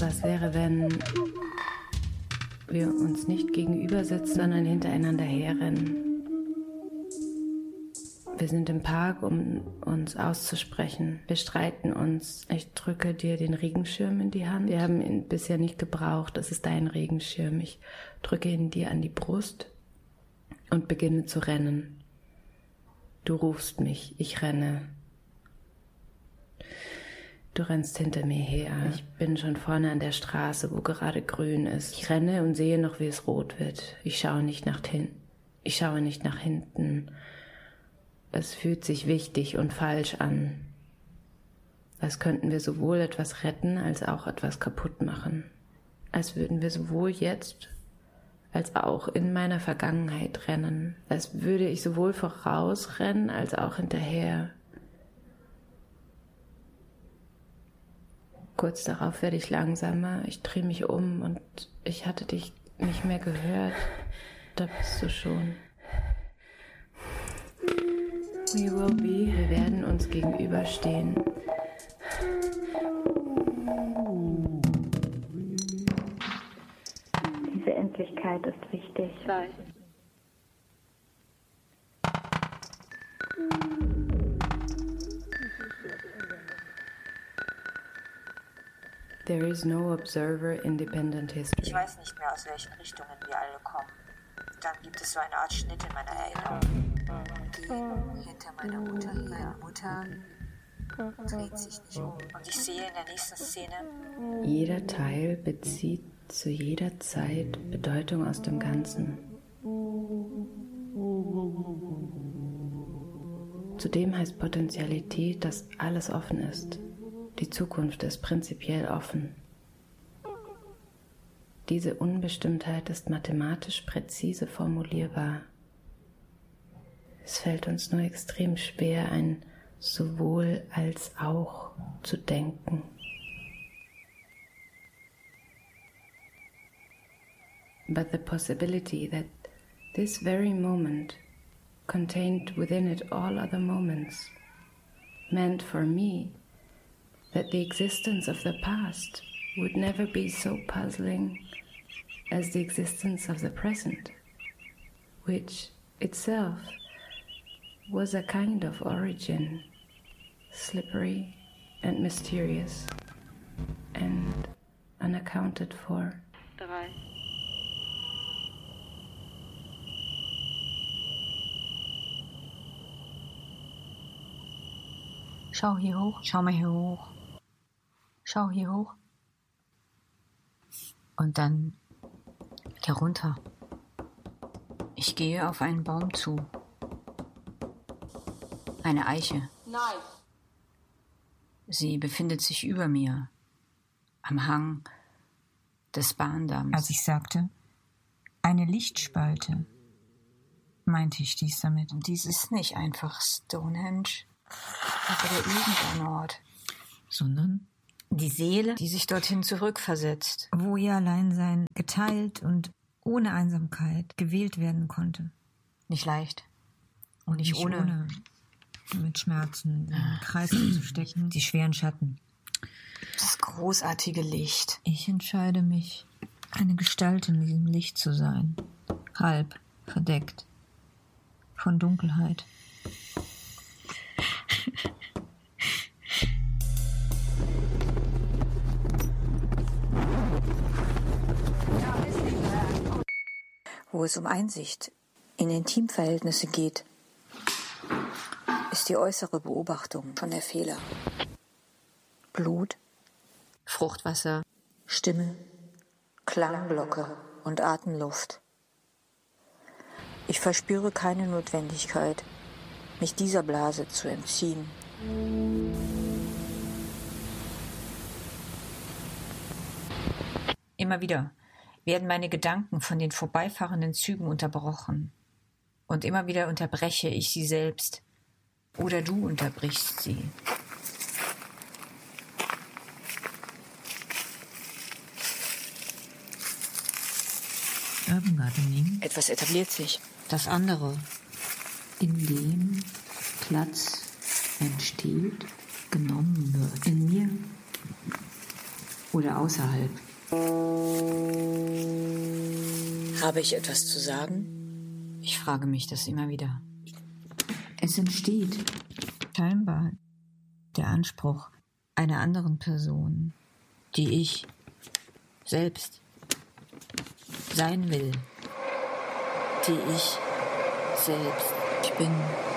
Was wäre, wenn wir uns nicht gegenüber sitzen, sondern hintereinander herrennen? Wir sind im Park, um uns auszusprechen. Wir streiten uns. Ich drücke dir den Regenschirm in die Hand. Wir haben ihn bisher nicht gebraucht. Das ist dein Regenschirm. Ich drücke ihn dir an die Brust und beginne zu rennen. Du rufst mich. Ich renne. Du rennst hinter mir her. Ich bin schon vorne an der Straße, wo gerade grün ist. Ich renne und sehe noch, wie es rot wird. Ich schaue nicht nach hinten. Es fühlt sich wichtig und falsch an. Als könnten wir sowohl etwas retten, als auch etwas kaputt machen. Als würden wir sowohl jetzt, als auch in meiner Vergangenheit rennen. Als würde ich sowohl vorausrennen, als auch hinterher. Kurz darauf werde ich langsamer. Ich drehe mich um und ich hatte dich nicht mehr gehört. Da bist du schon. We will be. Wir werden uns gegenüberstehen. Diese Endlichkeit ist wichtig. Nein. There is no observer independent history. Ich weiß nicht mehr, aus welchen Richtungen wir alle kommen. Dann gibt es so eine Art Schnitt in meiner Erinnerung. Gehe hinter meiner Mutter her. Meine Mutter dreht sich nicht um. Und ich sehe in der nächsten Szene: Jeder Teil bezieht zu jeder Zeit Bedeutung aus dem Ganzen. Zudem heißt Potentialität, dass alles offen ist. Die Zukunft ist prinzipiell offen. Diese Unbestimmtheit ist mathematisch präzise formulierbar. Es fällt uns nur extrem schwer, ein sowohl als auch zu denken. But the possibility that this very moment contained within it all other moments meant for me that the existence of the past would never be so puzzling as the existence of the present, which itself was a kind of origin, slippery and mysterious and unaccounted for. 3. Schau hier hoch, schau mal hier hoch. Schau hier hoch. Und dann hier runter. Ich gehe auf einen Baum zu. Eine Eiche. Nein. Sie befindet sich über mir, am Hang des Bahndamms. Als ich sagte, eine Lichtspalte, meinte ich dies damit. Und dies ist nicht einfach Stonehenge oder irgendein Ort, Sondern die Seele, die sich dorthin zurückversetzt. wo ihr Alleinsein geteilt und ohne Einsamkeit gewählt werden konnte. Nicht leicht. Und nicht ohne mit Schmerzen im Kreis zu stecken, die schweren Schatten. das großartige Licht. Ich entscheide mich, eine Gestalt in diesem Licht zu sein, halb verdeckt von Dunkelheit. Wo es um Einsicht in Intimverhältnisse geht, ist die äußere Beobachtung schon der Fehler. Blut, Fruchtwasser, Stimme, Klangglocke und Atemluft. Ich verspüre keine Notwendigkeit, mich dieser Blase zu entziehen. Immer wieder werden meine Gedanken von den vorbeifahrenden Zügen unterbrochen. Und immer wieder unterbreche ich sie selbst. Oder du unterbrichst sie. Urban Gardening. Etwas etabliert sich. Das andere, in dem Platz entsteht, genommen wird. In mir oder außerhalb. Habe ich etwas zu sagen? Ich frage mich das immer wieder. Es entsteht Scheinbar der Anspruch einer anderen Person, die ich selbst sein will, die ich selbst bin.